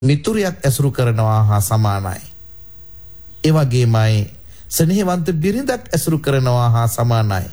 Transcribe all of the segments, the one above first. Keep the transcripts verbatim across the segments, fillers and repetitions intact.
මිතුරියක් ඇසුරු කරනවා හා සමානයි. ඒ වගේමයි ස්නේහවන්ත බිරිඳක් ඇසුරු කරනවා හා සමානයි.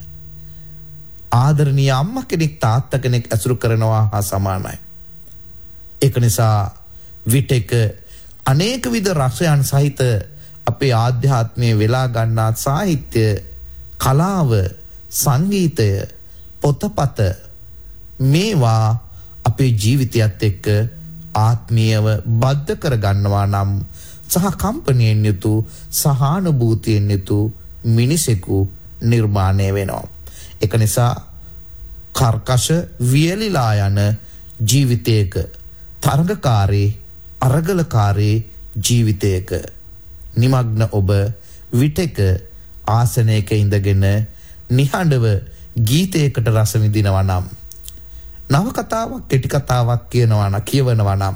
ආදරණීය අම්මා කෙනෙක් තාත්තා කෙනෙක් ඇසුරු කරනවා හා සමානයි. ඒක නිසා විටක අනේක විද රසයන් සහිත අපේ ආධ්‍යාත්මයේ වෙලා ගන්නා සාහිත්‍ය, කලාව, සංගීතය, පොතපත මේවා අපේ ජීවිතයත් එක්ක ආත්මීයව බද්ධ කර ගන්නවා නම් සහ කම්පණයෙන් යුතු සහානුභූතියෙන් යුතු මිනිසෙකු නිර්මාණය වෙනවා. ඒක නිසා කර්කශ වියලිලා යන ජීවිතයක තරඟකාරී අරගලකාරී ජීවිතයක නිමග්න ඔබ විටක ආසනයක ඉඳගෙන නිහඬව ගීතයකට රස විඳිනවා නම්, නවකතාවක් කෙටි කතාවක් කියනවා නම් කියවනවා නම්,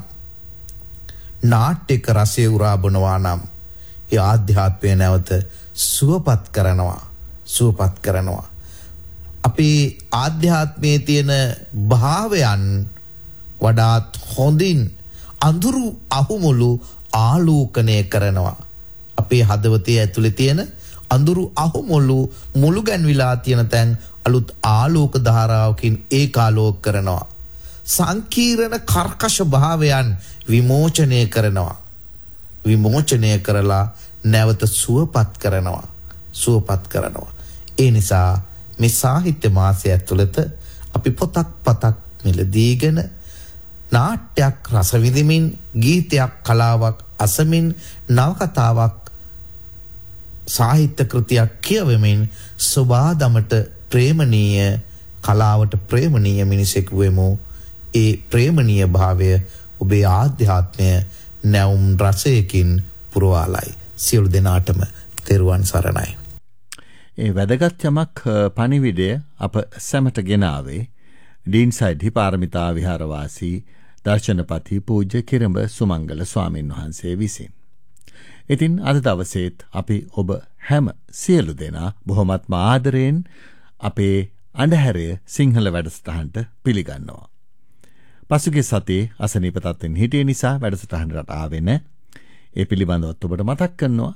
නාට්‍යක රසය උරා බොනවා නම් ඒ ආධ්‍යාත්මය නැවත සුවපත් කරනවා සුවපත් කරනවා. අපේ ආධ්‍යාත්මයේ තියෙන භාවයන් වඩාත් හොඳින් අඳුරු අහුමුළු ආලෝකණය කරනවා. අපේ හදවතේ ඇතුලේ තියෙන අඳුරු අහුමුළු මුළු ගැන්විලා තියෙන තැන් අලුත් ආලෝක ධාරාවකින් ඒකාලෝක කරනවා. සංකීර්ණ කර්කශ භාවයන් විමෝචනය කරනවා. විමෝචනය කරලා නැවත සුවපත් කරනවා. සුවපත් කරනවා. ඒ නිසා මේ සාහිත්‍ය මාසය ඇතුළත අපි පොතක් පතක් මිලදීගෙන නාට්‍යයක් රස විඳිමින්, ගීතයක් කලාවක් අසමින්, නවකතාවක් සාහිත්‍ය කෘතියක් කියවමින් සබාදමට ප්‍රේමණීය කලාවට ප්‍රේමණීය මිනිසෙකු වෙමු. ඒ ප්‍රේමණීය භාවය ඔබේ ආධ්‍යාත්මය නැවුම් රසයකින් පුරවාලයි. සියලු දෙනාටම තෙරුවන් සරණයි. ඒ වැදගත් යමක් පණිවිඩය අප සැමට ගෙනාවේ ඩීන්සයිඩ් පාරමිතා විහාරවාසී දර්ශනපති පූජ්‍ය කිරඹ සුමංගල ස්වාමීන් වහන්සේ විසින්. ඉතින් අද දවසේත් අපි ඔබ හැම සියලු දෙනා බොහොමත්ම ආදරයෙන් අපේ අඳුරය සිංහල වැඩසටහනට පිළිගන්නවා. පසුගිය සතියේ අසනීප තත්ත්වෙන් හිටිය නිසා වැඩසටහනට ආවේ නැහැ. ඒ පිළිබඳවත් ඔබට මතක් කරනවා.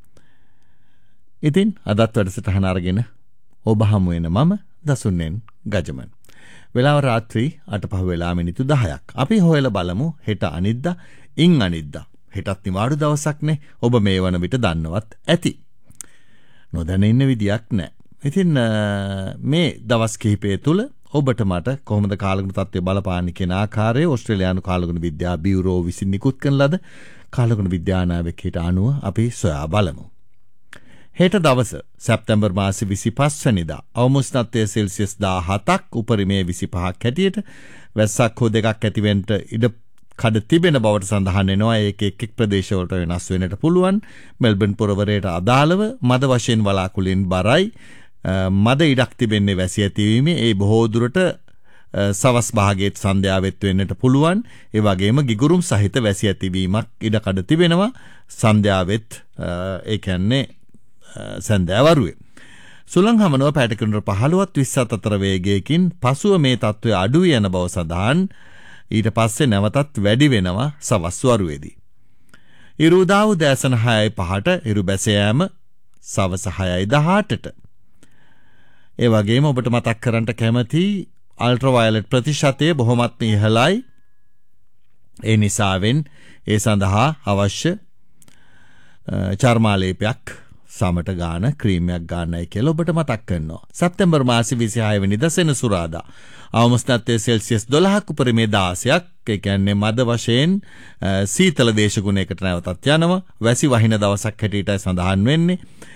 ඉතින් අදත් වැඩසටහන අරගෙන ඔබ හමු වෙන මම දසුන්නෙන් ගජමන්. වෙලාව රාත්‍රී අට පහ වෙලා මිනිත්තු දහයක්. අපි හොයලා බලමු හෙට අනිද්දා ඉන් අනිද්දා. හෙටත් නිවාඩු දවසක්නේ. ඔබ මේ වන විට දන්නවත් ඇති. නොදැන ඉන්න විදියක් නැහැ. ඉතින් මේ දවස් කිහිපය තුල ඔබට මට කොහොමද කාලගුණ තත්ත්වය බලපාන්නේ කියන ආකාරයේ ඕස්ට්‍රේලියානු කාලගුණ විද්‍යා බියුරෝ විසින් නිකුත් කරන ලද කාලගුණ විද්‍යානායකයට අනුව අපි සොයා බලමු. හෙට දවස සැප්තැම්බර් මාසේ විසිපහ වෙනිදා අවම උෂ්ණත්වය සෙල්සියස් දාහතක්, උපරිමයේ විසිපහක් හැටියට වැස්සක් හෝ දෙකක් ඇතිවෙන්න ඉඩ කඩ තිබෙන බවට සඳහන් වෙනවා. ඒක එක් එක් ප්‍රදේශවලට වෙනස් වෙන්නට පුළුවන්. මෙල්බන් පුරවරයට අදාළව මද වශයෙන් වලාකුළින් බරයි. මද ඉඩක් තිබෙන්නේ වැසි ඇතිවීමේ. ඒ බොහෝ දුරට සවස් භාගයේත් සන්ධ්‍යාවෙත් වෙන්නට පුළුවන්. ඒ වගේම ගිගුරුම් සහිත වැසි ඇතිවීමක් ඉඩ කඩ තිබෙනවා සන්ධ්‍යාවෙත්. ඒ කියන්නේ සන්ධ්‍යාවරුවේ. සුළං හමනව පැයට කිලෝමීටර් පහළොවත් විස්සත් අතර වේගයකින් පසුව මේ තත්ත්වය අඩු යන බව සඳහන්. ඊට පස්සේ නැවතත් වැඩි වෙනවා සවස් වරුවේදී. ඉරුදා උදෑසන හයයි පහට, ඉරු බැස යාම සවස හයයි දහඅටට. ඒ වගේම ඔබට මතක් කරන්න කැමති අල්ට්‍රාවයලට් ප්‍රතිශතය බොහොමත්ම ඉහළයි. ඒ නිසාවෙන් ඒ සඳහා අවශ්‍ය චර්මාලේපයක් සමට ගාන ක්‍රීමයක් ගන්නයි කියලා ඔබට මතක් කරනවා. සැප්තැම්බර් මාසේ විසිහය වෙනිදා සෙනසුරාදා අවම උෂ්ණත්වය සෙල්සියස් දොළහක්, උපරිමයේ දාසයක්. ඒ කියන්නේ මද වශයෙන් සීතල දේශගුණයකට නැවතත් යනවා. වැසි වහින දවසක් හැටියටයි සඳහන් වෙන්නේ.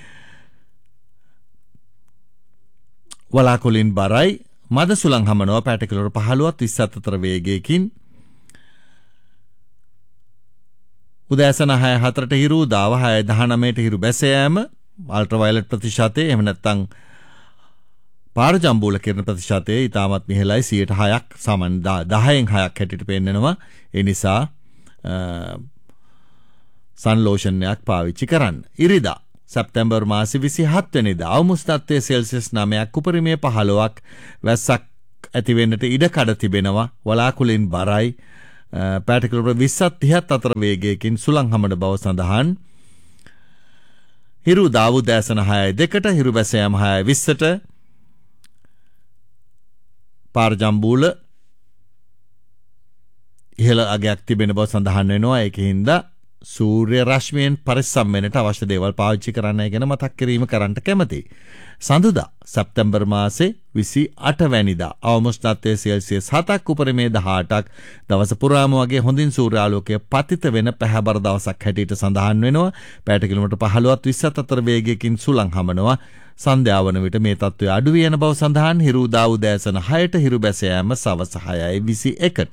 වලාකුළින් බරයි. මද සුළං හමනවා පැයට කිලෝමීටර් පහළොවත් විස්සත් අතර වේගයකින්. උදෑසන හය හතරට හිරු, දාව හය දහනවයට හිරු බැස යාම අල්ට්‍රාවයලට් ප්‍රතිශතය, එහෙම නැත්නම් පාරජම්බූල කිරණ ප්‍රතිශතය ඉතාමත් ඉහළයි. සියයට හයක් සමන් දහයෙන් හයක් හැටියට පෙන්නනවා. ඒ නිසා සන් ලෝෂන්යක් පාවිච්චි කරන්න. ඉරිදා සැප්තැම්බර් මාසේ විසිහත් වෙනිදා අවම උෂ්ණත්වය සෙල්සියස් නවයක්, උපරිමයේ පහළොවක්, වැස්සක් ඇති වෙන්නට ඉඩ කඩ තිබෙනවා. වලාකුළින් බරයි. පැයට කිලෝමීටර විස්සත් තිහත් අතර වේගයකින් සුළං හමන බව සඳහන්. හිරු දාවු දැසන හයයි දෙකට හිරු බැස යාම හයයි විස්සට පාරජම්බූල ඉහළ අගයක් තිබෙන බව සඳහන් වෙනවා. ඒකින්ද සූර්ය රශ්මියෙන් පරිස්සම් වෙන්නට අවශ්‍ය දේවල් පාවිච්චි කරන්න ගැන මතක් කිරීම කරන්නට කැමැති. සඳුදා සැප්තැම්බර් මාසේ විසි අට වැනිදා අවම උෂ්ණත්වය සෙල්සියස් හතක් උපරිමේ දහඅටක් දවස පුරාම වගේ හොඳින් සූර්යාලෝකය පතිත වෙන පැහැබර දවසක් හැටියට සඳහන් වෙනවා. පැයට කිලෝමීටර පහළොවත් විස්සත් අතර වේගයකින් සුළං හමනවා. සන්ධ්‍යා වන විට මේ තත්ත්වය අඩු වෙන බව සඳහන්. හිරු දා උදෑසන හයට හිරු බැස යාම සවස හයයි විසි එකට.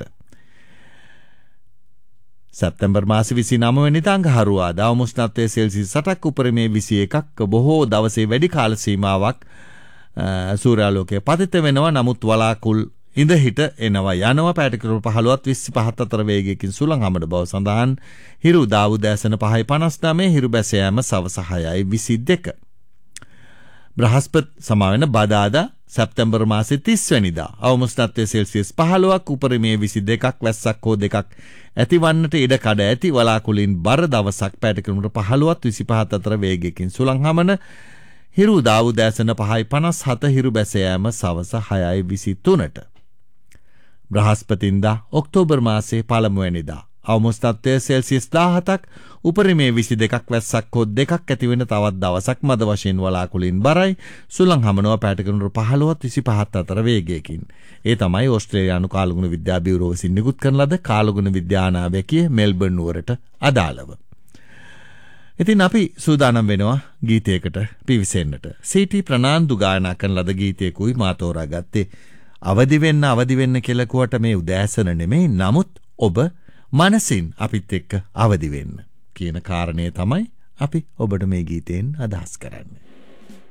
සැප්තැම්බර් මාසේ විසිනම වෙනිදා අඟහරුවාදා අවම උෂ්ණත්වය සෙල්සියස් අටක් උපරිමේ විසි එකක් බොහෝ දවසේ වැඩි කාල සීමාවක් සූර්යාලෝකය පතිත වෙනවා. නමුත් වලාකුල් ඉඳ හිට එනවා යනවා. පැයට කිලෝමීටර පහළොවත් විස්සි පහත් අතර වේගයකින් සුළං හමන බව සඳහන්. හිරු දා උදෑසන පහයි පනස් නවය හිරු බැස යාම සවස හයයි විසි දෙක. බ්‍රහස්පති සමාවෙන බදාදා සැප්තැම්බර් මාසේ තිස් වෙනිදා අවම උෂ්ණත්වය සෙල්සියස් පහළොවක් උපරිමේ විසි දෙකක් වැස්සක් හෝ දෙකක් ඇතිවන්නට ඉඩ කඩ ඇති වලාකුලින් බර දවසක්. පැයට කිලෝමීටර පහළොවත් විසි පහත් අතර වේගයකින් සුළං හමන. හිරු දා උදෑසන පහයි පනස් හත හිරු බැස යාම සවස හයයි විසි තුනට. බ්‍රහස්පතින්දා ඔක්තෝබර් මාසේ පළමුවැනිදා අවම උෂ්ණත්වය සෙල්සියස් දහහතක් උපරිමේ විසි දෙකක් වැස්සක් හෝ දෙකක් ඇති වෙන තවත් දවසක් මද වශයෙන් වලාකුලින් බරයි. සුළං හමනවා. පැයට කිලෝමීටර පහළොවත් විසි පහත් අතර වේගයකින්. ඒ තමයි ඕස්ට්‍රේලියානු කාලගුණ විද්‍යා බියුරෝ විසින් නිකුත් කරන ලද කාලගුණ විද්‍යානාවැකිය මෙල්බර්න් නුවරට අදාළව. ඉතින් අපි සූදානම් වෙනවා ගීතයකට පිවිසෙන්නට. සීටි ප්‍රනාන්දු ගායනා කරන ලද ගීතයකුයි මා තෝරාගත්තේ. අවදි වෙන්න අවදි වෙන්න කියලා කුවට මේ උදෑසන නෙමෙයි, නමුත් ඔබ මනසින් අපිත් එක්ක අවදි වෙන්න කියන කාරණය තමයි අපි ඔබට මේ ගීතයෙන් අදහස් කරන්නේ.